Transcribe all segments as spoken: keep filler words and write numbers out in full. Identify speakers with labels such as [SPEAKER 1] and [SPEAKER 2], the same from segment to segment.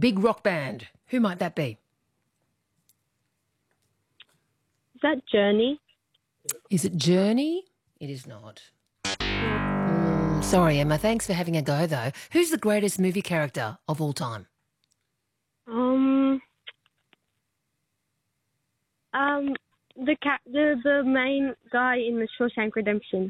[SPEAKER 1] big rock band. Who might that be?
[SPEAKER 2] Is that Journey?
[SPEAKER 1] Is it Journey? It is not. Mm, sorry, Emma. Thanks for having a go, though. Who's the greatest movie character of all time?
[SPEAKER 2] Um, um, the ca- the the main guy in the Shawshank Redemption.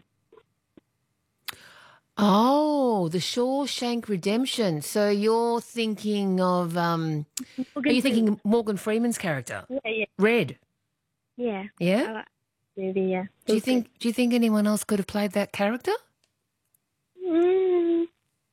[SPEAKER 1] Oh, the Shawshank Redemption. So you're thinking of, um,
[SPEAKER 2] Morgan
[SPEAKER 1] are you thinking
[SPEAKER 2] Freeman.
[SPEAKER 1] Morgan Freeman's character?
[SPEAKER 2] Yeah, yeah,
[SPEAKER 1] Red.
[SPEAKER 2] yeah.
[SPEAKER 1] Yeah?
[SPEAKER 2] I like the movie. Yeah.
[SPEAKER 1] Do you think do you think anyone else could have played that character?
[SPEAKER 2] Mm,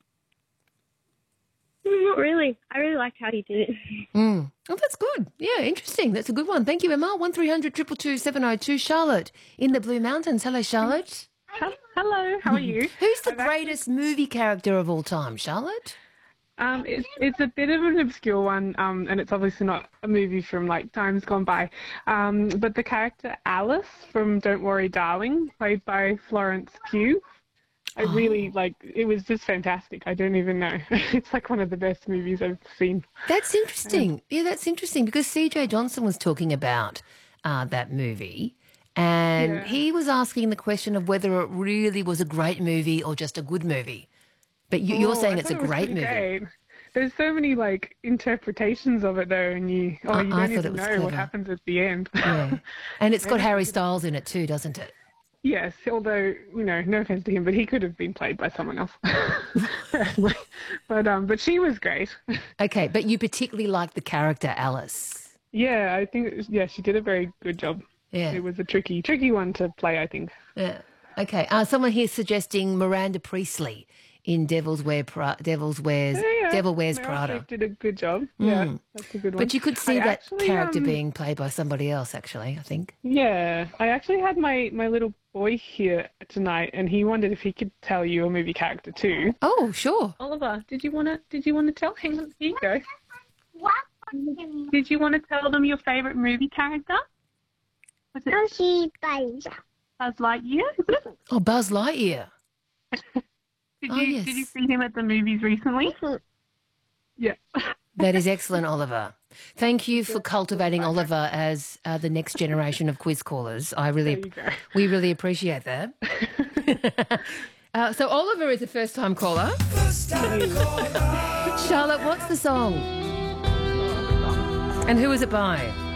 [SPEAKER 2] mm, not really. I really liked how he did it.
[SPEAKER 1] Mm. Oh, that's good. Yeah, interesting. That's a good one. Thank you, Emma. One three hundred two two two seven oh two. Charlotte in the Blue Mountains. Hello, Charlotte.
[SPEAKER 3] Hello, how are you?
[SPEAKER 1] Who's the
[SPEAKER 3] I've
[SPEAKER 1] greatest movie character of all time, Charlotte?
[SPEAKER 3] Um, it's, it's a bit of an obscure one, um, and it's obviously not a movie from like times gone by. Um, but the character Alice from Don't Worry, Darling, played by Florence Pugh. I
[SPEAKER 1] Oh.
[SPEAKER 3] really like. It was just fantastic. I don't even know. It's like one of the best movies I've seen.
[SPEAKER 1] That's interesting. Yeah, that's interesting because C J Johnson was talking about uh, that movie and
[SPEAKER 3] Yeah.
[SPEAKER 1] he was asking the question of whether it really was a great movie or just a good movie. But you, you're
[SPEAKER 3] Oh,
[SPEAKER 1] saying
[SPEAKER 3] I
[SPEAKER 1] it's a
[SPEAKER 3] thought it was
[SPEAKER 1] great
[SPEAKER 3] pretty
[SPEAKER 1] movie.
[SPEAKER 3] great. There's so many like interpretations of it though, and you oh
[SPEAKER 1] I-
[SPEAKER 3] you
[SPEAKER 1] I
[SPEAKER 3] don't
[SPEAKER 1] thought it
[SPEAKER 3] even
[SPEAKER 1] was
[SPEAKER 3] know
[SPEAKER 1] clever.
[SPEAKER 3] what happens at the end.
[SPEAKER 1] Yeah. And it's got
[SPEAKER 3] Yeah.
[SPEAKER 1] Harry Styles in it too, doesn't it?
[SPEAKER 3] Yes, although you know, no offense to him, but he could have been played by someone else. but um, but she was great.
[SPEAKER 1] Okay, but you particularly like the character Alice.
[SPEAKER 3] Yeah, I think it was, yeah, she did a very good job.
[SPEAKER 1] Yeah.
[SPEAKER 3] It was a tricky, tricky one to play, I think.
[SPEAKER 1] Yeah. Okay. Uh, someone here suggesting Miranda Priestley in Devil's Wear Pra- Devil's Wears
[SPEAKER 3] Yeah, yeah.
[SPEAKER 1] Devil Wears
[SPEAKER 3] Meryl
[SPEAKER 1] Prada.
[SPEAKER 3] Streep did a good job. Yeah, that's a good one.
[SPEAKER 1] But you could see
[SPEAKER 3] I
[SPEAKER 1] that
[SPEAKER 3] actually,
[SPEAKER 1] character
[SPEAKER 3] um,
[SPEAKER 1] being played by somebody else, actually, I think.
[SPEAKER 3] Yeah, I actually had my my little boy here tonight, and he wondered if he could tell you a movie character too.
[SPEAKER 1] Oh, sure.
[SPEAKER 3] Oliver, did you want to? Did you want to tell? Hang on, here you go.
[SPEAKER 4] What?
[SPEAKER 3] Did you want to tell them your favorite movie character? Was it
[SPEAKER 4] Hershey Buzz.
[SPEAKER 3] Buzz Lightyear? Is it?
[SPEAKER 1] Oh, Buzz Lightyear.
[SPEAKER 3] Did
[SPEAKER 1] Oh,
[SPEAKER 3] you
[SPEAKER 1] yes.
[SPEAKER 3] did you see him at the movies recently? Yeah.
[SPEAKER 1] That is excellent, Oliver. Thank you for cultivating Oliver as uh, the next generation of quiz callers. I really,
[SPEAKER 3] There you go.
[SPEAKER 1] we really appreciate that. uh, so Oliver is a first-time caller. Charlotte, what's the song? And who is it by?